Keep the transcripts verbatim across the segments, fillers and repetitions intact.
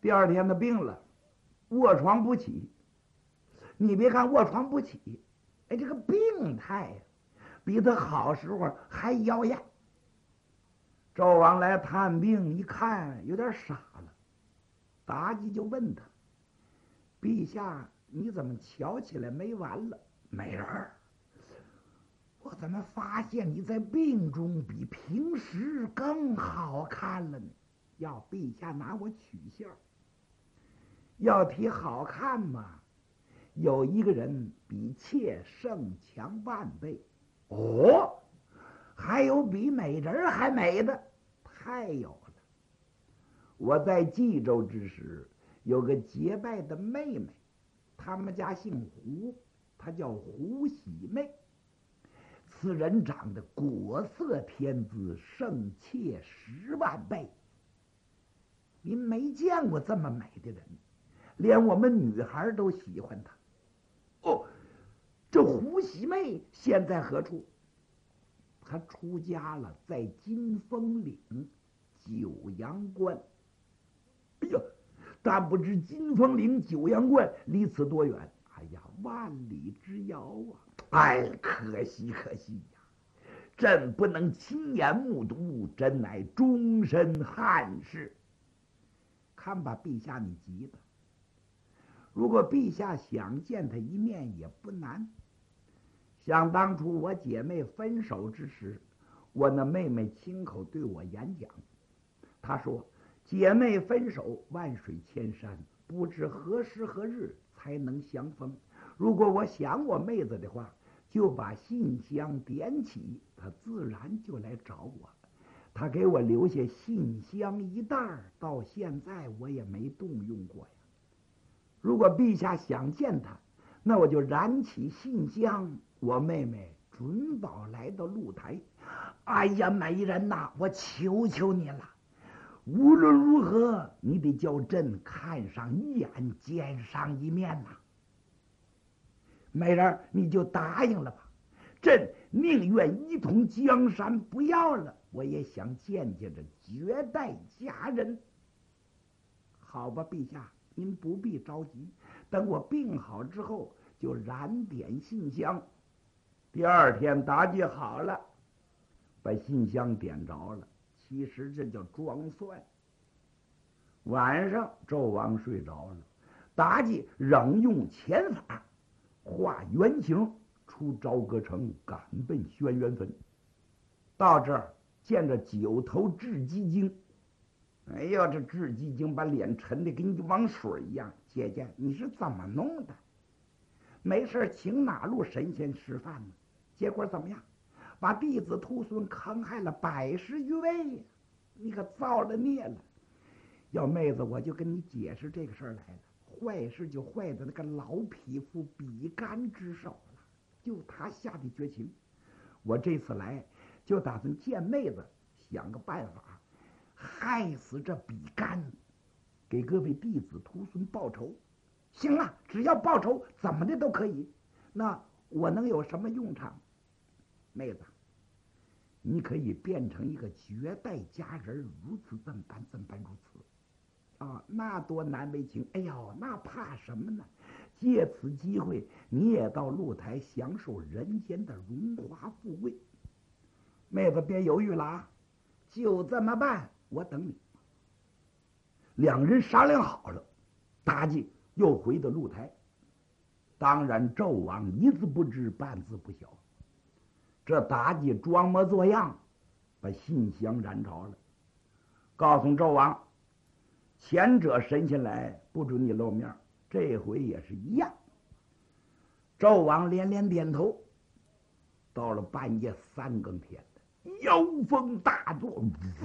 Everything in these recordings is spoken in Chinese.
第二天他病了，卧床不起。你别看卧床不起，哎，这个病态呀、比他好时候还妖艳。纣王来探病，一看有点傻了，妲己就问他：“陛下，你怎么瞧起来没完了？”美人儿，我怎么发现你在病中比平时更好看了呢？要陛下拿我取笑。要提好看嘛，有一个人比妾胜强万倍。哦，还有比美人还美的，太有了。我在冀州之时，有个结拜的妹妹，他们家姓胡，她叫胡喜妹。此人长得国色天姿，胜妾十万倍。您没见过这么美的人，连我们女孩都喜欢她。哦，这胡喜妹现在何处？她出家了，在金风岭九阳关。哎呀，但不知金风岭九阳关离此多远？哎呀，万里之遥啊！哎，可惜可惜呀，朕不能亲眼目睹，朕乃终身汉室。看把陛下你急的，如果陛下想见他一面也不难。想当初我姐妹分手之时，我那妹妹亲口对我演讲，她说：“姐妹分手，万水千山，不知何时何日才能相逢。如果我想我妹子的话，就把信箱点起，她自然就来找我。她给我留下信箱一袋，到现在我也没动用过呀。如果陛下想见她，那我就燃起信箱，我妹妹准保来到露台。哎呀，美人呐，我求求你了，无论如何，你得叫朕看上一眼，见上一面呐。美人，你就答应了吧，朕宁愿一统江山不要了，我也想见见这绝代佳人。好吧，陛下，您不必着急，等我病好之后就燃点信箱。第二天妲己好了，把信箱点着了，其实这叫装蒜。晚上纣王睡着了，妲己仍用前法化原形出朝歌城，赶奔轩辕坟。到这儿见着九头雉鸡精，哎呀，这雉鸡精把脸沉的跟一汪水一样。姐姐，你是怎么弄的？没事请哪路神仙吃饭呢？结果怎么样？把弟子徒孙坑害了百十余位呀！你可造了孽了！要妹子，我就跟你解释这个事儿来了。坏事就坏在那个老匹夫比干之手了，就他下的绝情。我这次来就打算见妹子，想个办法害死这比干，给各位弟子徒孙报仇。行了，只要报仇，怎么的都可以。那我能有什么用场？妹子，你可以变成一个绝代佳人，如此这般这般如此啊，那多难为情。哎呦，那怕什么呢？借此机会，你也到露台享受人间的荣华富贵。妹子别犹豫了啊，就这么办，我等你。两人商量好了，妲己又回到露台。当然纣王一字不知，半字不晓。这妲己装模作样把信箱燃着了，告诉纣王，前者神仙来不准你露面，这回也是一样。纣王连连点头。到了半夜三更天的，妖风大作，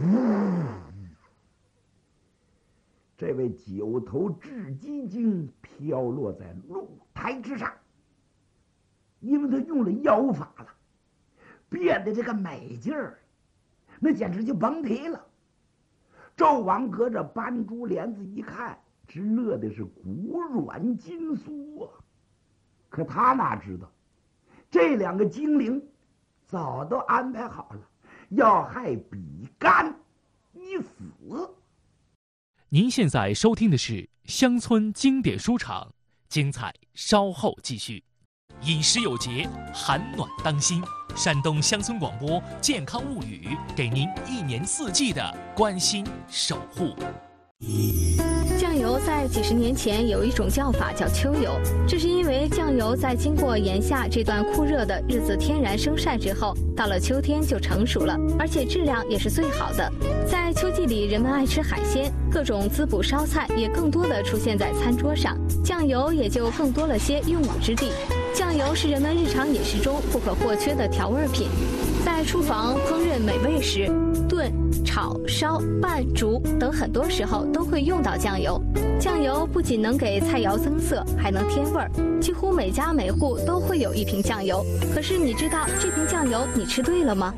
这位九头雉鸡精飘落在露台之上，因为他用了妖法了，变得这个美劲儿，那简直就甭提了。纣王隔着斑珠帘子一看，直乐的是骨软筋酥啊！可他哪知道，这两个精灵早都安排好了，要害比干一死。 您现在收听的是乡村经典书场，精彩稍后继续。饮食有节，寒暖当心。山东乡村广播健康物语，给您一年四季的关心守护。 酱油在几十年前有一种叫法叫秋油，这是因为酱油在经过炎夏这段酷热的日子天然生晒之后，到了秋天就成熟了，而且质量也是最好的。在秋季里，人们爱吃海鲜，各种滋补烧菜也更多的出现在餐桌上，酱油也就更多了些用武之地。酱油是人们日常饮食中不可或缺的调味品，在厨房烹饪美味时，炖、炒、烧、拌、煮等很多时候都会用到酱油。酱油不仅能给菜肴增色，还能添味儿。几乎每家每户都会有一瓶酱油。可是你知道这瓶酱油你吃对了吗？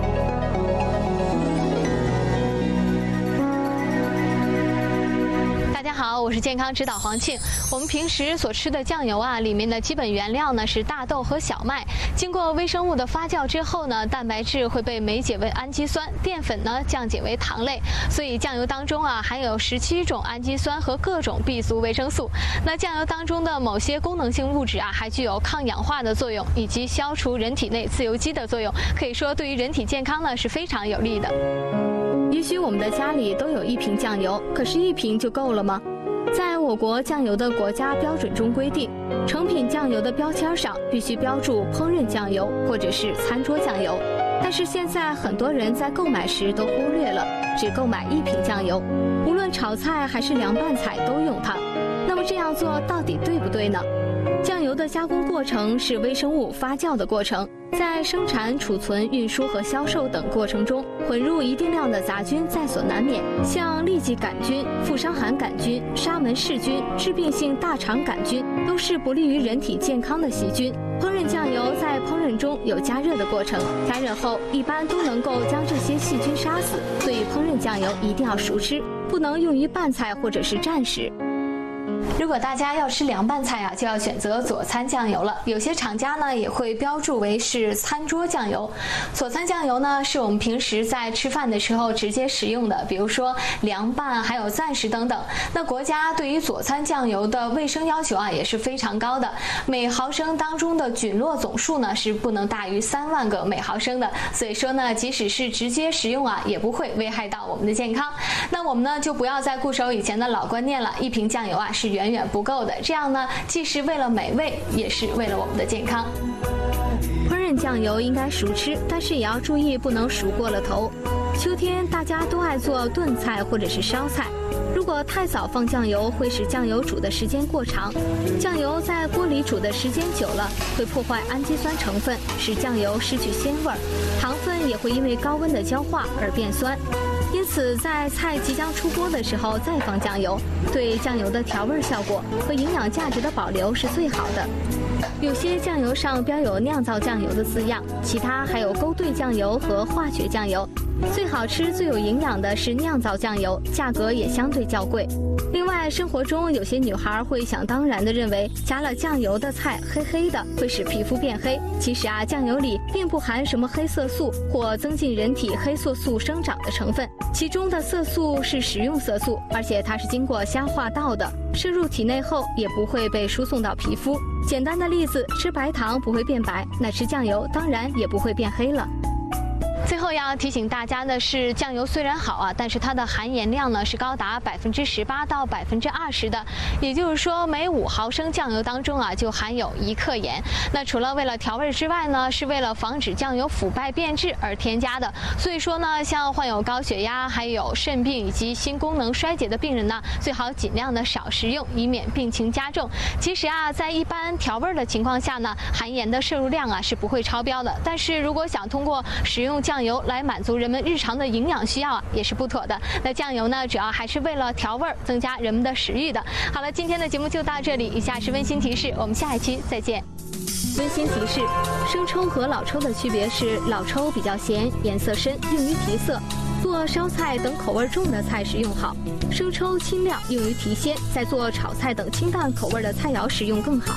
大家好，我是健康指导黄庆。我们平时所吃的酱油啊，里面的基本原料呢是大豆和小麦，经过微生物的发酵之后呢，蛋白质会被酶解为氨基酸，淀粉呢降解为糖类，所以酱油当中啊含有十七种氨基酸和各种 B 族维生素。那酱油当中的某些功能性物质啊，还具有抗氧化的作用，以及消除人体内自由基的作用，可以说对于人体健康呢是非常有利的。也许我们的家里都有一瓶酱油，可是一瓶就够了吗？在我国酱油的国家标准中规定，成品酱油的标签上必须标注烹饪酱油或者是餐桌酱油。但是现在很多人在购买时都忽略了，只购买一瓶酱油，无论炒菜还是凉拌菜都用它。那么这样做到底对不对呢？酱油的加工过程是微生物发酵的过程，在生产、储存、运输和销售等过程中，混入一定量的杂菌在所难免，像痢疾杆菌、富伤寒杆菌、沙门氏菌、致病性大肠杆菌，都是不利于人体健康的细菌。烹饪酱油在烹饪中有加热的过程，加热后一般都能够将这些细菌杀死，所以烹饪酱油一定要熟吃，不能用于拌菜或者是蘸食。如果大家要吃凉拌菜啊，就要选择佐餐酱油了。有些厂家呢也会标注为是餐桌酱油。佐餐酱油呢是我们平时在吃饭的时候直接食用的，比如说凉拌还有暂食等等。那国家对于佐餐酱油的卫生要求啊也是非常高的，每毫升当中的菌落总数呢是不能大于三万个每毫升的。所以说呢，即使是直接食用啊，也不会危害到我们的健康。那我们呢就不要再固守以前的老观念了，一瓶酱油啊是远远不够的，这样呢既是为了美味，也是为了我们的健康。烹饪酱油应该熟吃，但是也要注意不能熟过了头。秋天大家都爱做炖菜或者是烧菜，如果太早放酱油，会使酱油煮的时间过长。酱油在锅里煮的时间久了，会破坏氨基酸成分，使酱油失去鲜味儿，糖分也会因为高温的焦化而变酸。因此，在菜即将出锅的时候再放酱油，对酱油的调味效果和营养价值的保留是最好的。有些酱油上标有酿造酱油的字样，其他还有勾兑酱油和化学酱油。最好吃、最有营养的是酿造酱油，价格也相对较贵。另外，生活中有些女孩会想当然地认为加了酱油的菜黑黑的会使皮肤变黑。其实啊，酱油里并不含什么黑色素或增进人体黑色素生长的成分，其中的色素是食用色素，而且它是经过消化道的，摄入体内后也不会被输送到皮肤。简单的例子，吃白糖不会变白，那吃酱油当然也不会变黑了。最后要提醒大家的是，酱油虽然好啊，但是它的含盐量呢是高达百分之十八到百分之二十的，也就是说每五毫升酱油当中啊就含有一克盐。那除了为了调味之外呢，是为了防止酱油腐败变质而添加的。所以说呢，像患有高血压、还有肾病以及心功能衰竭的病人呢，最好尽量的少食用，以免病情加重。其实啊，在一般调味的情况下呢，含盐的摄入量啊是不会超标的。但是如果想通过食用酱油来满足人们日常的营养需要啊，也是不妥的。那酱油呢，主要还是为了调味，增加人们的食欲的。好了，今天的节目就到这里，以下是温馨提示，我们下一期再见。温馨提示：生抽和老抽的区别是，老抽比较咸，颜色深，用于提色，做烧菜等口味重的菜时用好；生抽清亮，用于提鲜，在做炒菜等清淡口味的菜肴时用更好。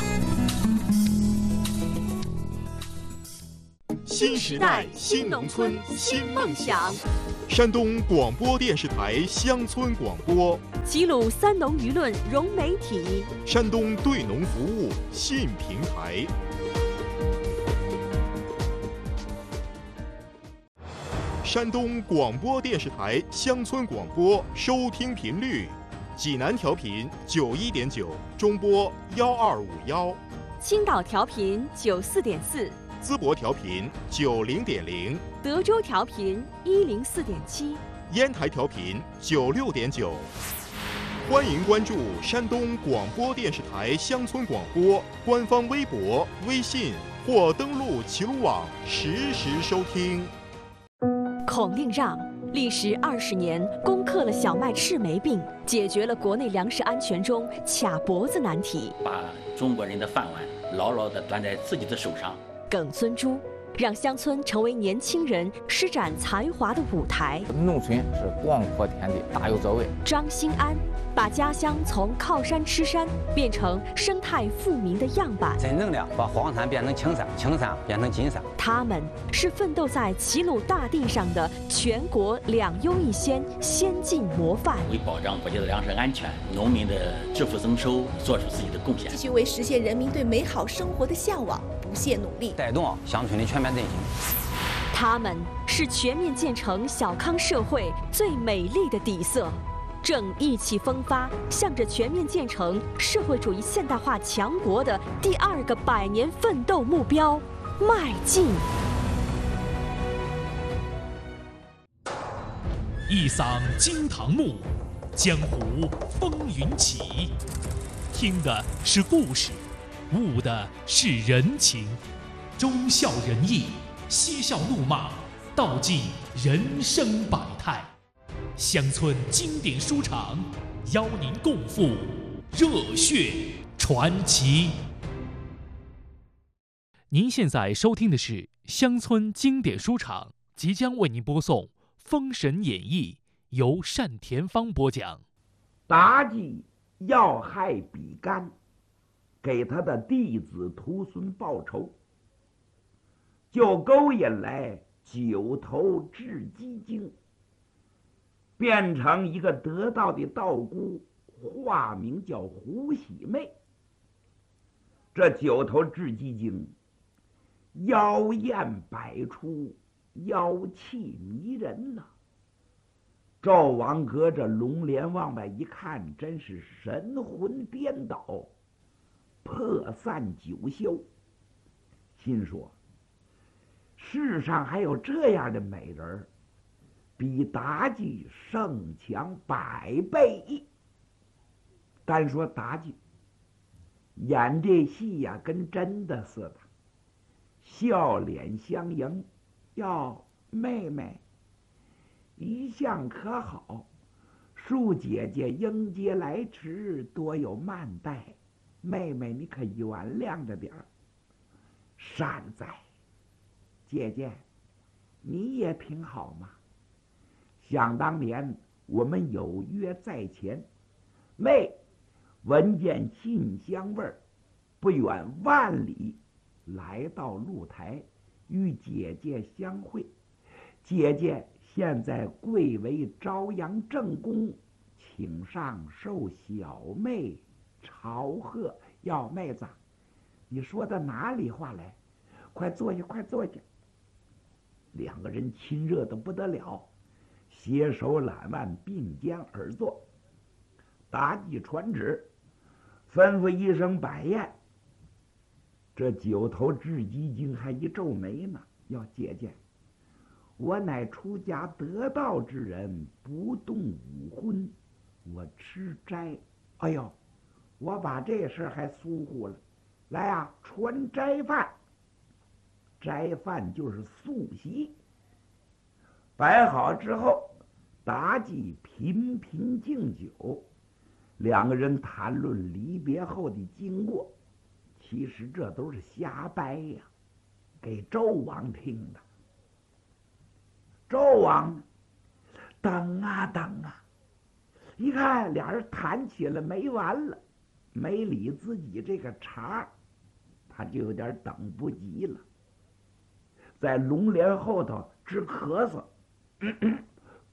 新时代，新农村，新梦想。 山东广播电视台乡村广播， 齐鲁三农舆论融媒体， 山东对农服务信平台。山东广播电视台乡村广播收听频率：济南调频九一点九，中波幺二五幺； 青岛调频九四点四， 淄博调频九零点零， 德州调频一零四点七， 烟台调频九六点九。欢迎关注山东广播电视台乡村广播官方微博、微信或登录齐鲁网实时收听。 孔令让历时二十年，攻克了小麦赤霉病，解决了国内粮食安全中卡脖子难题， 把中国人的饭碗牢牢地端在自己的手上。 耿孙洙让乡村成为年轻人施展才华的舞台。 农村是广阔天地，大有作为。 张兴安把家乡从靠山吃山变成生态富民的样板， 真正的把黄山变成青山，青山变成金山。 他们是奋斗在齐鲁大地上的全国两优一先先进模范， 为保障国家的粮食安全、农民的致富增收做出自己的贡献， 继续为实现人民对美好生活的向往不懈努力， 带动乡村的全面振兴。 他们是全面建成小康社会最美丽的底色，正意气风发，向着全面建成社会主义现代化强国的第二个百年奋斗目标迈进。 一嗓惊堂木，江湖风云起。听的是故事，悟的是人情，忠孝仁义，嬉笑怒骂，道尽人生百态。乡村经典书场邀您共赴热血传奇。您现在收听的是乡村经典书场即将为您播送《封神演义》，由单田芳播讲。 妲己要害比干，给他的弟子徒孙报仇，就勾引来九头雉鸡精，变成一个得道的道姑，化名叫胡喜妹。这九头雉鸡精妖艳百出，妖气迷人呐、啊。纣王隔着龙帘往外一看，真是神魂颠倒，魄散九霄，心说世上还有这样的美人，比妲己胜强百倍。单说妲己演这戏呀、啊，跟真的似的，笑脸相迎，哟，妹妹一向可好，恕姐姐应接来迟，多有慢待，妹妹你可原谅着点儿。善哉，姐姐你也挺好嘛。想当年我们有约在前，妹闻见信香味儿，不远万里来到露台，与姐姐相会。姐姐现在贵为朝阳正宫，请上受小妹朝贺。要妹子，你说的哪里话来？快坐下，快坐下。两个人亲热的不得了，携手揽腕，并肩而坐。妲己传旨，吩咐一声摆宴。这九头雉鸡精还一皱眉呢。要姐姐，我乃出家得道之人，不动武荤，我吃斋。哎呦，我把这事还疏忽了。来啊，传斋饭。斋饭就是素席。摆好之后，妲己频频敬酒，两个人谈论离别后的经过。其实这都是瞎掰呀、啊，给纣王听的。纣王等啊等啊，一看俩人谈起了没完了，没理自己这个茬，他就有点等不及了，在龙帘后头直咳嗽，咳咳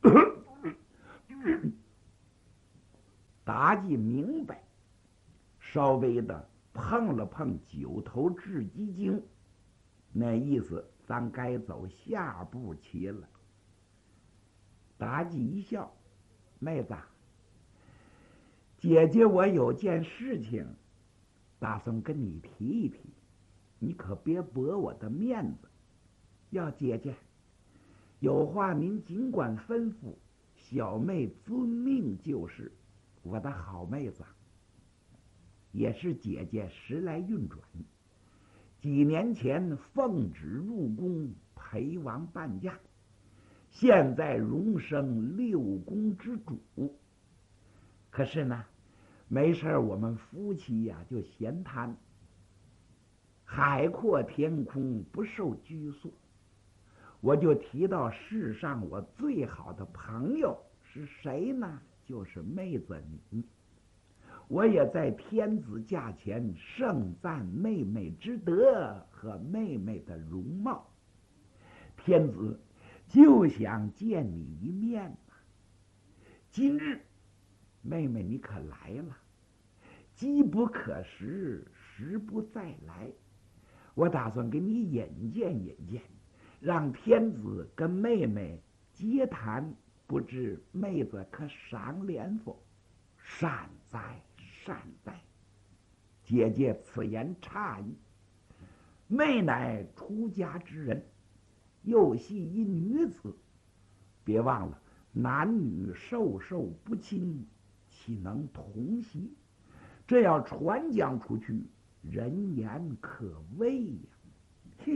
妲己明白，稍微的碰了碰九头雉鸡精，那意思咱该走下步棋了。妲己一笑，妹子，姐姐我有件事情打算跟你提一提，你可别驳我的面子。要姐姐有话您尽管吩咐，小妹遵命就是。我的好妹子，也是姐姐时来运转，几年前奉旨入宫陪王伴驾，现在荣升六宫之主。可是呢，没事我们夫妻呀、啊、就闲谈，海阔天空，不受拘束。我就提到世上我最好的朋友是谁呢？就是妹子你。我也在天子驾前盛赞妹妹之德和妹妹的容貌，天子就想见你一面嘛。今日妹妹你可来了，机不可失，时不再来。我打算给你引荐引荐，让天子跟妹妹接谈，不知妹子可赏脸否？善哉善哉，姐姐此言差矣。妹乃出家之人，又系一女子，别忘了男女授受不亲，岂能同席？这要传讲出去，人言可畏呀！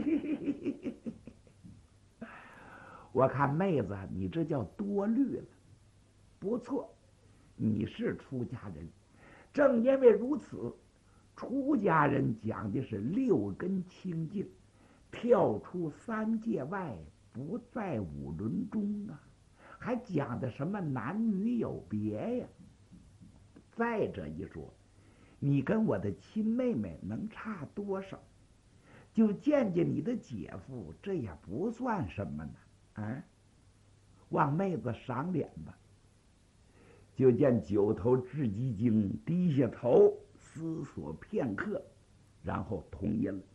我看妹子你这叫多虑了。不错，你是出家人，正因为如此，出家人讲的是六根清净，跳出三界外，不在五伦中啊，还讲的什么男女有别呀？再者一说，你跟我的亲妹妹能差多少？就见见你的姐夫，这也不算什么呢。啊，望妹子赏脸吧。就见九头雉鸡精低下头思索片刻，然后同意了。